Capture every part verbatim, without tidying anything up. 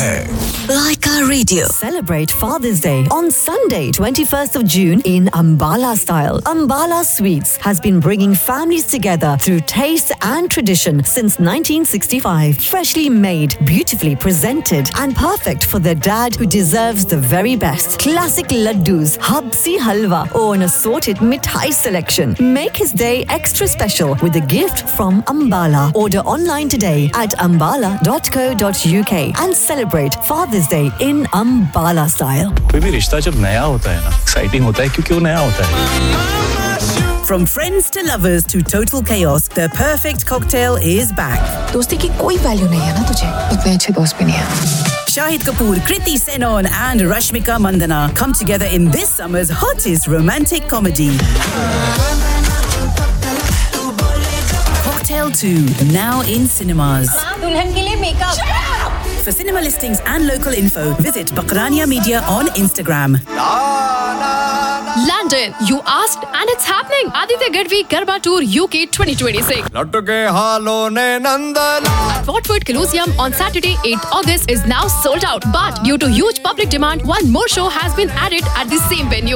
है Laika Radio. Celebrate Father's Day on Sunday, twenty-first of June in Ambala style. Ambala Sweets has been bringing families together through taste and tradition since nineteen sixty-five. Freshly made, beautifully presented, and perfect for the dad who deserves the very best. Classic laddus, habsi halwa, or an assorted mithai selection. Make his day extra special with a gift from Ambala. Order online today at ambala dot co dot uk and celebrate Father's Day in Ambala style. कोई भी रिश्ता जब नया होता है ना, exciting होता है क्योंकि वो नया होता है. From friends to lovers to total chaos, the perfect cocktail is back. दोस्ती की कोई वैल्यू नहीं है ना तुझे, उतने अच्छे दोस्त भी नहीं है. Shahid Kapoor, Kriti Senon and Rashmika Mandana come together in this summer's hottest romantic comedy. Cocktail two, now in cinemas. दुल्हन के लिए makeup. For cinema listings and local info, visit Bakrania Media on Instagram. London, you asked, and it's happening. Aditya Gadvi Garba Tour U K twenty twenty-six. At Watford Colosseum on Saturday, eighth August is now sold out. But due to huge public demand, one more show has been added at the same venue.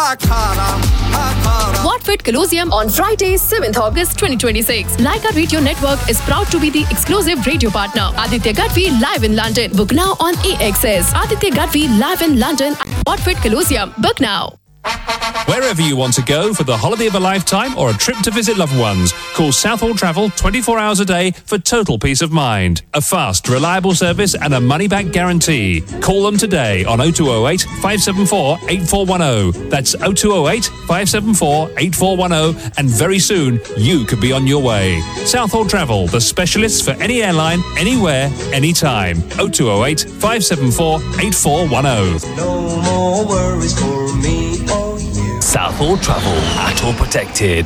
Watford Colosseum on Friday, seventh August twenty twenty-six. Laika Radio Network is proud to be the exclusive radio partner. Aditya Gadvi live in London. Book now on A X S. Aditya Gadvi live in London at Watford Colosseum. Book now. Wherever you want to go for the holiday of a lifetime or a trip to visit loved ones, call Southall Travel twenty-four hours a day for total peace of mind. A fast, reliable service and a money-back guarantee. Call them today on oh two oh eight, five seven four, eight four one oh. That's oh two oh eight, five seven four, eight four one oh, and very soon you could be on your way. Southall Travel, the specialists for any airline, anywhere, anytime. oh two oh eight, five seven four, eight four one oh. No more worries for me. Southall Travel, at all protected.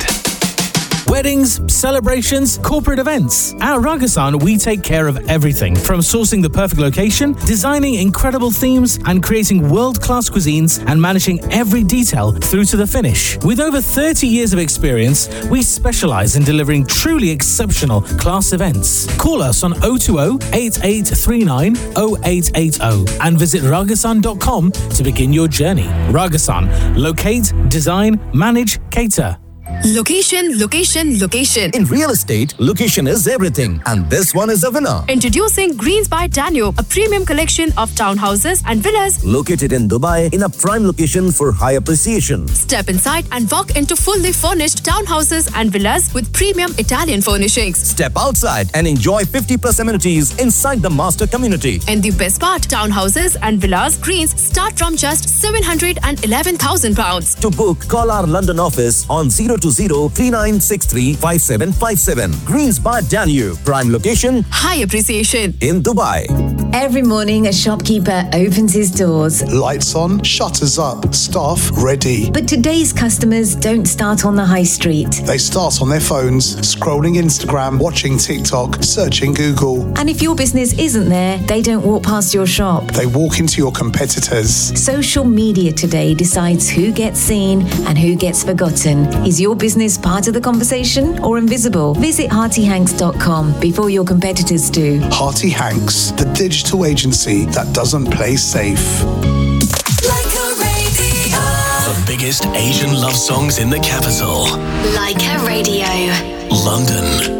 Weddings, celebrations, corporate events. At Ragasan, we take care of everything from sourcing the perfect location, designing incredible themes, and creating world-class cuisines and managing every detail through to the finish. With over thirty years of experience, we specialize in delivering truly exceptional class events. Call us on oh two oh, eight eight three nine, oh eight eight oh and visit ragasan dot com to begin your journey. Ragasan. Locate, design, manage, cater. Location, location, location. In real estate, location is everything, and this one is a winner. Introducing Greens by Danube, a premium collection of townhouses and villas Located in Dubai in a prime location for high appreciation. Step inside and walk into fully furnished townhouses and villas with premium Italian furnishings. Step outside and enjoy fifty plus amenities inside the master community. And the best part, townhouses and villas Greens start from just seven hundred eleven thousand pounds. To book, call our London office on zero two zero, three nine six three, five seven five seven. Greens by Danube, prime location, high appreciation in Dubai. Every morning, a shopkeeper opens his doors. Lights on, shutters up, staff ready. But today's customers don't start on the high street. They start on their phones, scrolling Instagram, watching TikTok, searching Google. And if your business isn't there, they don't walk past your shop. They walk into your competitors. Social media today decides who gets seen and who gets forgotten. Is your business part of the conversation or invisible? Visit Hearty Hanks dot com before your competitors do. Hearty Hanks, the digital agency that doesn't play safe. The biggest Asian love songs in the capital. Laika Radio. London.